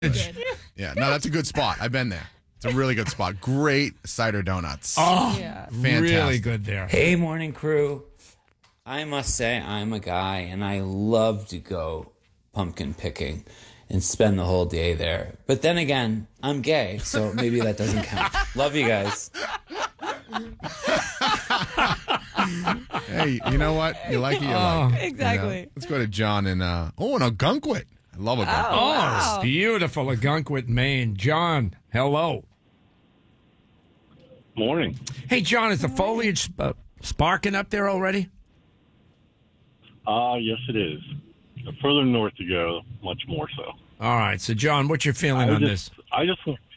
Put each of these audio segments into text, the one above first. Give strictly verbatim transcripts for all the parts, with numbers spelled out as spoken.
Yeah, no, that's a good spot. I've been there. It's a really good spot. Great cider donuts. Oh, Yeah. Fantastic. really good there. Hey, morning crew. I must say I'm a guy and I love to go pumpkin picking and spend the whole day there. But then again, I'm gay, so maybe that doesn't count. Love you guys. Hey, you know what? You like it, you like it. Exactly. You know? Let's go to John in, uh, oh, in Ogunquit. I love Ogunquit. Oh, wow. it's beautiful Ogunquit, Maine. John, hello. Morning. Hey, John, is the foliage uh, sparking up there already? Uh, yes, it is. The further north you go, much more so. All right. So, John, what's your feeling I on just, this? I just,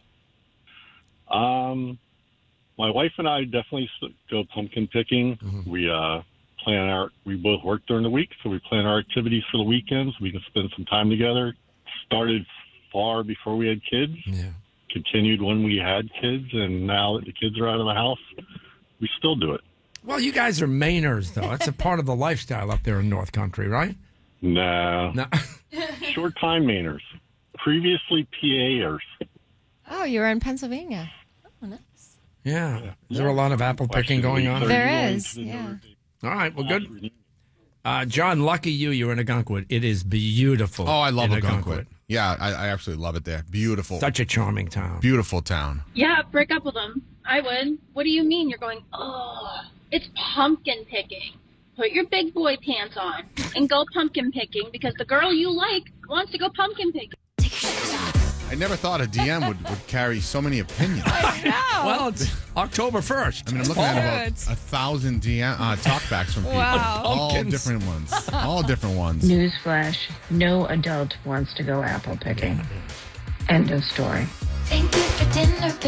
um, my wife and I definitely s- go pumpkin picking. Mm-hmm. We uh, plan our, we both work during the week, so we plan our activities for the weekends. We can spend some time together. Started far before we had kids. Yeah. Continued when we had kids, and now that the kids are out of the house, we still do it. Well, you guys are Mainers, though. That's a part of the lifestyle up there in North Country, right? No, No. short time Mainers. Previously P A ers. Oh, you were in Pennsylvania. Oh, nice. Yeah. Is there a lot of apple picking going on? There is, yeah. All right. Well, good. Uh, John, lucky you, you're in Ogunquit. It is beautiful. Oh, I love in Ogunquit. Yeah, I, I absolutely love it there. Beautiful. Such a charming town. Beautiful town. Yeah, break up with them. I would. What do you mean? You're going, oh, it's pumpkin picking. Put your big boy pants on and go pumpkin picking because the girl you like wants to go pumpkin picking. I never thought a D M would, would carry so many opinions. I No. Well, it's October first. mean, I'm looking at about Good. a thousand D M uh, talkbacks from people. Wow. All Pumpkins. different ones. All different ones. Newsflash, no adult wants to go apple picking. End of story. Thank you for dinner,